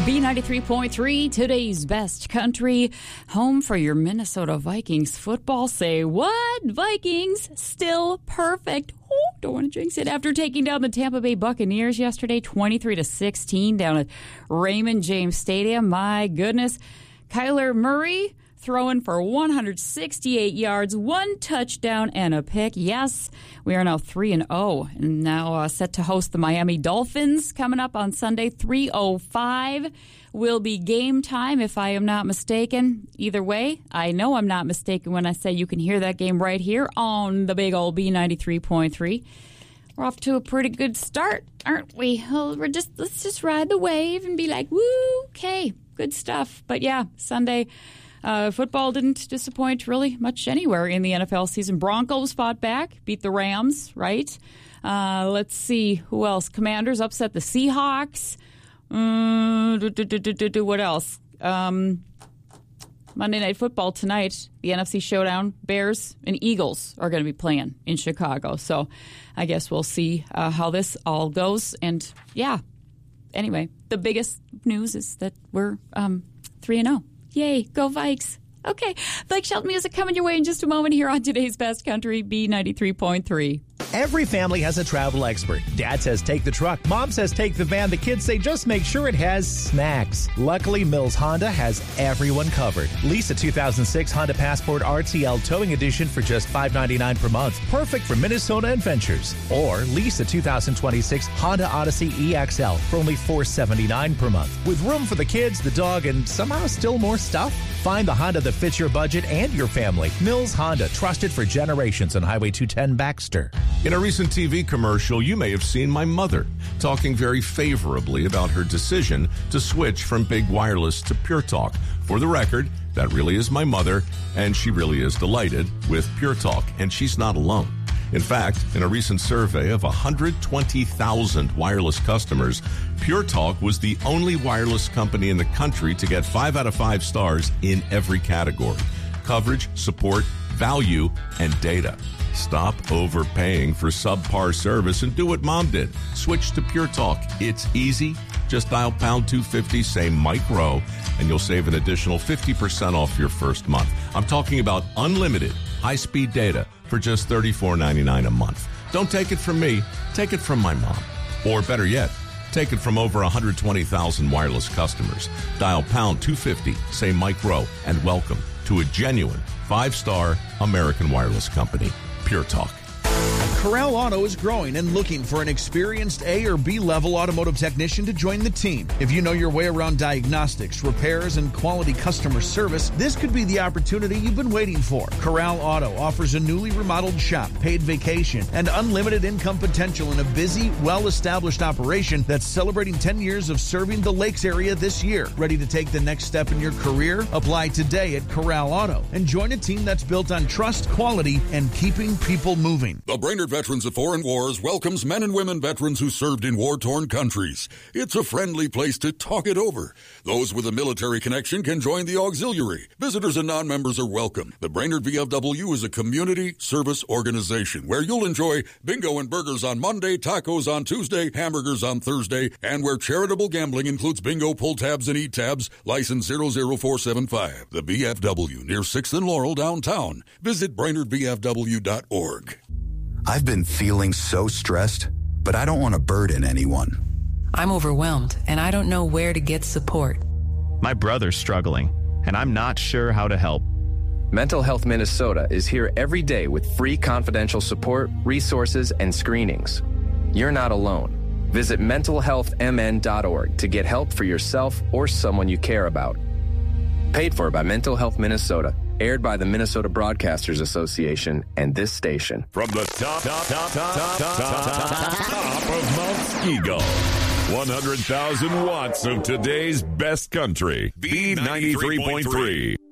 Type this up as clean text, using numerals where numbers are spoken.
B93.3, today's best country, home for your Minnesota Vikings football. Say what? Vikings still perfect. Oh, don't want to jinx it. After taking down the Tampa Bay Buccaneers yesterday, 23-16 down at Raymond James Stadium. My goodness. Kyler Murray throwing for 168 yards, 1 touchdown, and a pick. Yes, we are now 3-0, and now set to host the Miami Dolphins coming up on Sunday. 3:05 will be game time, if I am not mistaken. Either way, I know I'm not mistaken when I say you can hear that game right here on the big old B93.3. We're off to a pretty good start, aren't we? Let's just ride the wave and be like, woo, okay, good stuff. But yeah, Sunday. Football didn't disappoint really much anywhere in the NFL season. Broncos fought back, beat the Rams, right? Let's see, who else? Commanders upset the Seahawks. What else? Monday Night Football tonight, the NFC Showdown, Bears and Eagles are going to be playing in Chicago. So I guess we'll see how this all goes. And yeah, anyway, the biggest news is that we're 3-0. Yay, go Vikes. Okay, Blake Shelton music coming your way in just a moment here on today's Best Country, B93.3. Every family has a travel expert. Dad says take the truck. Mom says take the van. The kids say just make sure it has snacks. Luckily, Mills Honda has everyone covered. Lease a 2006 Honda Passport RTL Towing Edition for just $5.99 per month. Perfect for Minnesota adventures. Or lease a 2026 Honda Odyssey EXL for only $479 per month. With room for the kids, the dog, and somehow still more stuff? Find the Honda that fits your budget and your family. Mills Honda, trusted for generations on Highway 210 Baxter. In a recent TV commercial, you may have seen my mother talking very favorably about her decision to switch from Big Wireless to Pure Talk. For the record, that really is my mother, and she really is delighted with Pure Talk, and she's not alone. In fact, in a recent survey of 120,000 wireless customers, Pure Talk was the only wireless company in the country to get 5 out of 5 stars in every category: coverage, support, value, and data. Stop overpaying for subpar service and do what Mom did. Switch to Pure Talk. It's easy. Just dial pound 250, say Mike Rowe, and you'll save an additional 50% off your first month. I'm talking about unlimited high-speed data for just $34.99 a month. Don't take it from me. Take it from my mom. Or better yet, take it from over 120,000 wireless customers. Dial pound 250, say Mike Rowe, and welcome to a genuine 5-star American wireless company. Pure Talk. Corral Auto is growing and looking for an experienced A or B level automotive technician to join the team. If you know your way around diagnostics, repairs, and quality customer service, this could be the opportunity you've been waiting for. Corral Auto offers a newly remodeled shop, paid vacation, and unlimited income potential in a busy, well-established operation that's celebrating 10 years of serving the Lakes area this year. Ready to take the next step in your career? Apply today at Corral Auto and join a team that's built on trust, quality, and keeping people moving. The Brainerd Veterans of Foreign Wars welcomes men and women veterans who served in war-torn countries. It's a friendly place to talk it over. Those with a military connection can join the auxiliary. Visitors and non-members are welcome. The Brainerd VFW is a community service organization where you'll enjoy bingo and burgers on Monday, tacos on Tuesday, hamburgers on Thursday, and where charitable gambling includes bingo, pull tabs, and eat tabs. License 00475. The VFW near 6th and Laurel downtown. Visit BrainerdVFW.org. I've been feeling so stressed, but I don't want to burden anyone. I'm overwhelmed, and I don't know where to get support. My brother's struggling, and I'm not sure how to help. Mental Health Minnesota is here every day with free confidential support, resources, and screenings. You're not alone. Visit mentalhealthmn.org to get help for yourself or someone you care about. Paid for by Mental Health Minnesota. Aired by the Minnesota Broadcasters Association and this station. From the top of Mount Skigo, 100,000 watts of today's best country. B93.3.